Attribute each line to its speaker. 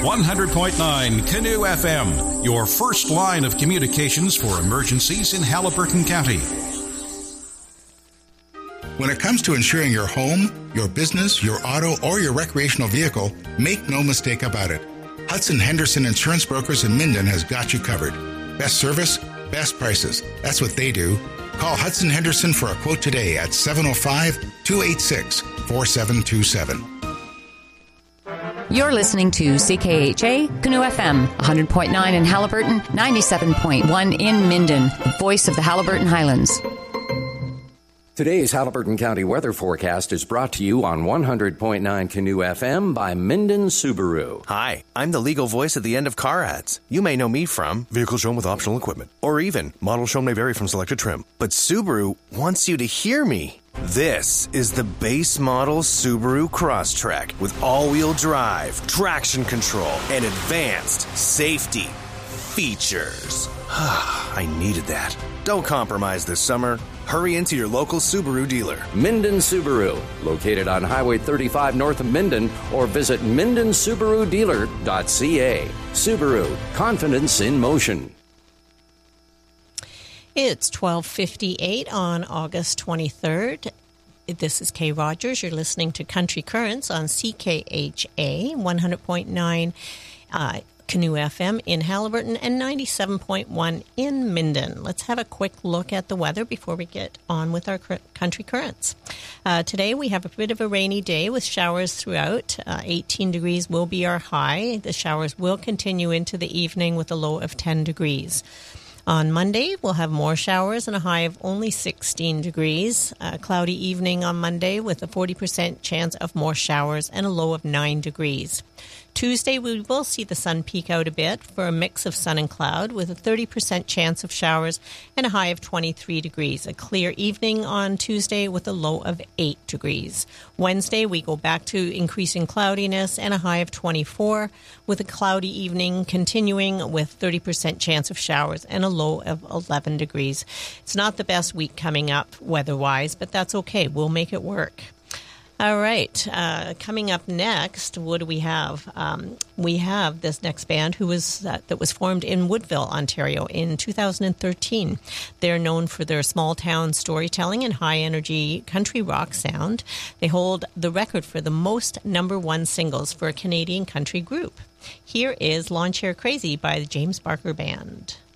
Speaker 1: 100.9 Canoe FM, your first line of communications for emergencies in Haliburton County.
Speaker 2: When it comes to insuring your home, your business, your auto, or your recreational vehicle, make no mistake about it. Hudson Henderson Insurance Brokers in Minden has got you covered. Best service, best prices. That's what they do. Call Hudson Henderson for a quote today at 705-286-4727.
Speaker 3: You're listening to CKHA Canoe FM, 100.9 in Haliburton, 97.1 in Minden, the voice of the Haliburton Highlands.
Speaker 4: Today's Haliburton County weather forecast is brought to you on 100.9 Canoe FM by Minden Subaru.
Speaker 5: Hi, I'm the legal voice at the end of car ads. You may know me from vehicle shown with optional equipment, or even model shown may vary from selected trim. But Subaru wants you to hear me. This is the base model Subaru Crosstrek with all-wheel drive, traction control, and advanced safety features. I needed that. Don't compromise this summer. Hurry into your local Subaru dealer.
Speaker 4: Minden Subaru, located on Highway 35 north of Minden, or visit MindenSubaruDealer.ca. Subaru, confidence in motion.
Speaker 6: It's 12:58 on August 23rd. This is Kay Rogers. You're listening to Country Currents on CKHA 100.9 Canoe FM in Haliburton and 97.1 in Minden. Let's have a quick look at the weather before we get on with our Country Currents. Today we have a bit of a rainy day with showers throughout. 18 degrees will be our high. The showers will continue into the evening with a low of 10 degrees. On Monday, we'll have more showers and a high of only 16 degrees. A cloudy evening on Monday with a 40% chance of more showers and a low of 9 degrees. Tuesday, we will see the sun peek out a bit for a mix of sun and cloud with a 30% chance of showers and a high of 23 degrees. A clear evening on Tuesday with a low of 8 degrees. Wednesday, we go back to increasing cloudiness and a high of 24 with a cloudy evening continuing with 30% chance of showers and a low of 11 degrees. It's not the best week coming up weather-wise, but that's okay. We'll make it work. All right. Coming up next, what do we have? We have this next band that was formed in Woodville, Ontario in 2013. They're known for their small town storytelling and high energy country rock sound. They hold the record for the most #1 singles for a Canadian country group. Here is Lawn Chair Crazy by the James Barker Band.